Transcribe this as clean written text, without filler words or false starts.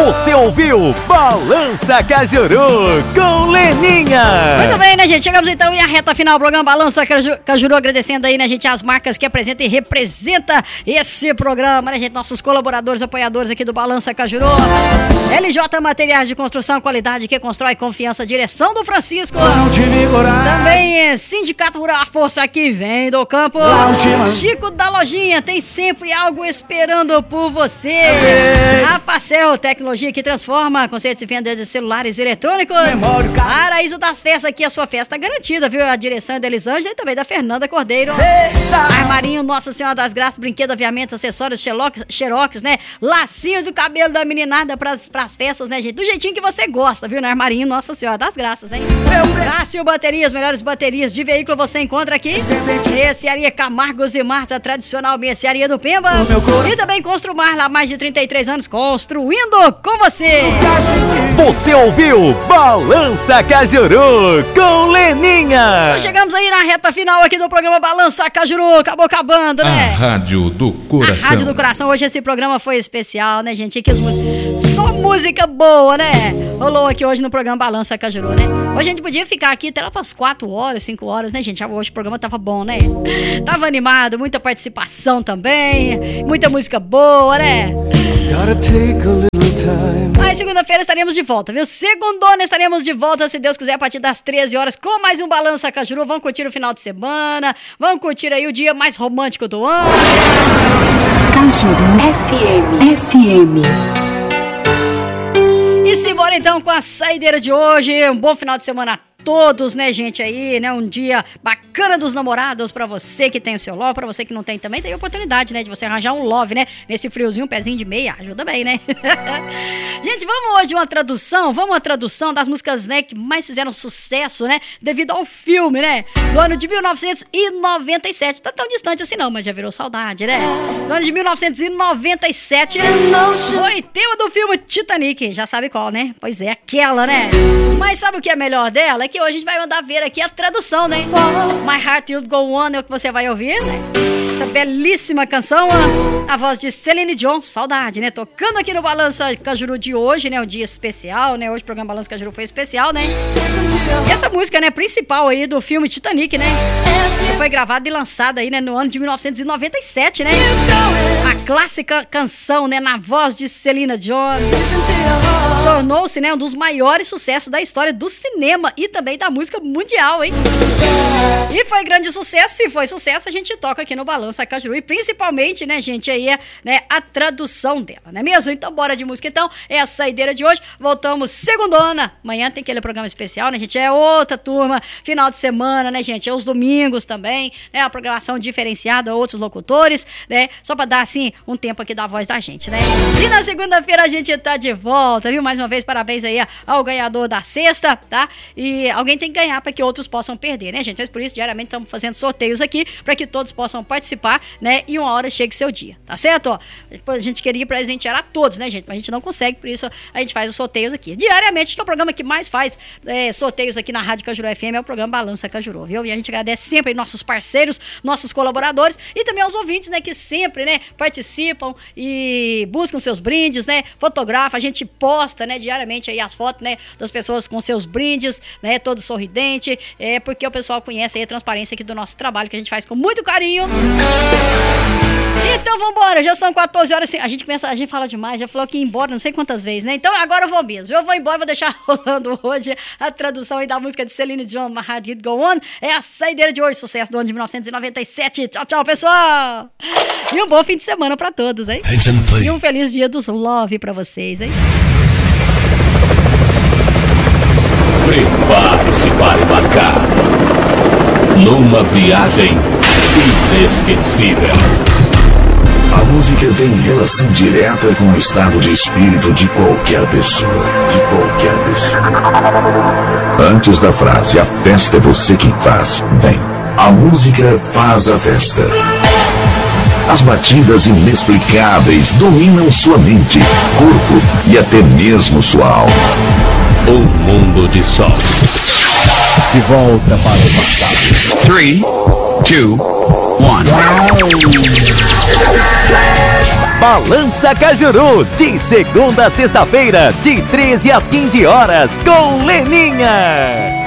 Você ouviu Balança Cajuru com Leninha. Muito bem, né, gente? Chegamos então e a reta final do programa Balança Cajuru, agradecendo aí, né, gente, as marcas que apresentam e representam esse programa, né, gente? Nossos colaboradores, apoiadores aqui do Balança Cajuru. LJ Materiais de Construção, qualidade que constrói, confiança, direção do Francisco. Também Sindicato Rural, a força que vem do campo. Chico da Lojinha, tem sempre algo esperando por você. A Facel, tecnologia que transforma, conceitos e venda de celulares eletrônicos. Paraíso das Festas, aqui a sua festa garantida, viu? A direção é da Elisângela e também da Fernanda Cordeiro. Armarinho Nossa Senhora das Graças, brinquedo, aviamento, acessórios, xerox, né? Lacinho do cabelo da meninada pras festas, né, gente? Do jeitinho que você gosta, viu? No Armarinho Nossa Senhora das Graças, hein? Cássio Baterias, melhores baterias de veículo você encontra aqui. Mercearia Camargos e Marta, tradicional mercearia do Pemba. E também Construmar, lá mais de 33 anos, construindo com você. Você ouviu Balança Cajuru com Leninha. Nós chegamos aí na reta final aqui do programa Balança Cajuru. Acabou acabando, né? A Rádio do Coração. A Rádio do Coração. Hoje esse programa foi especial, né, gente? Aqui só música boa, né? Rolou aqui hoje no programa Balança Cajuru, né? Hoje a gente podia ficar aqui até lá pras 4 horas, 5 horas, né, gente? Hoje o programa tava bom, né? Tava animado, muita participação também, muita música boa, né? Aí segunda-feira estaremos de volta, viu? Segundona estaremos de volta, se Deus quiser, a partir das 13 horas com mais um Balança Cajuru. Vamos curtir o final de semana, vamos curtir aí o dia mais romântico do ano. Cajuru FM. E simbora então com a saideira de hoje. Um bom final de semana a todos, né, gente, aí, né, um dia bacana dos namorados pra você que tem o seu love, pra você que não tem também, tem oportunidade, né, de você arranjar um love, né, nesse friozinho, um pezinho de meia, ajuda bem, né? Gente, vamos hoje uma tradução das músicas, né, que mais fizeram sucesso, né, devido ao filme, né, do ano de 1997, tá tão distante assim não, mas já virou saudade, né, do ano de 1997, foi tema do filme Titanic, já sabe qual, né, pois é, aquela, né, mas sabe o que é melhor dela? É que hoje a gente vai mandar ver aqui a tradução, né? My Heart Will Go On é o que você vai ouvir, né? Essa belíssima canção, a voz de Celine Dion, saudade, né? Tocando aqui no Balança Cajuru de hoje, né? Um dia especial, né? Hoje o programa Balança Cajuru foi especial, né? E essa música, né? Principal aí do filme Titanic, né? Que foi gravada e lançada aí, né? No ano de 1997, né? A clássica canção, né? Na voz de Celine Dion. Tornou-se, né? Um dos maiores sucessos da história do cinema e também da música mundial, hein? E foi grande sucesso. Se foi sucesso, a gente toca aqui no Balança Cajuru. E principalmente, né, gente, aí é, né, a tradução dela, não é mesmo? Então, bora de música, então. É a saideira de hoje. Voltamos segundona. Amanhã tem aquele programa especial, né, gente? É outra turma. Final de semana, né, gente? É os domingos também, né? A programação diferenciada, outros locutores, né? Só pra dar, assim, um tempo aqui da voz da gente, né? E na segunda-feira a gente tá de volta, viu? Mais uma vez, parabéns aí ao ganhador da sexta, tá? E alguém tem que ganhar para que outros possam perder, né, gente? Mas por isso, diariamente, estamos fazendo sorteios aqui para que todos possam participar, né? E uma hora chegue seu dia, tá certo? Ó, depois a gente queria presentear a todos, né, gente? Mas a gente não consegue, por isso a gente faz os sorteios aqui. Diariamente, que é o programa que mais faz sorteios aqui na Rádio Cajuru FM, é o programa Balança Cajuru, viu? E a gente agradece sempre nossos parceiros, nossos colaboradores e também aos ouvintes, né? Que sempre, né, participam e buscam seus brindes, né? Fotografa, a gente posta, né, diariamente aí as fotos, né, das pessoas com seus brindes, né, todo sorridente, porque o pessoal conhece aí a transparência aqui do nosso trabalho, que a gente faz com muito carinho. Então vambora, já são 14 horas, a gente fala demais, já falou que ia embora não sei quantas vezes, né? Então agora eu vou mesmo, eu vou embora, vou deixar rolando hoje a tradução aí da música de Celine Dion, My Heart Will Go On, é a saideira de hoje, sucesso do ano de 1997. Tchau, tchau, pessoal! E um bom fim de semana pra todos, hein? E um feliz dia dos love pra vocês, hein? Prepare-se para embarcar numa viagem inesquecível. A música tem relação direta com o estado de espírito de qualquer pessoa. Antes da frase, a festa é você quem faz, vem. A música faz a festa. As batidas inexplicáveis dominam sua mente, corpo e até mesmo sua alma. Um mundo de sol. De volta para o passado. 3, 2, 1. Balança Cajuru, de segunda a sexta-feira, de 13 às 15 horas, com Leninha.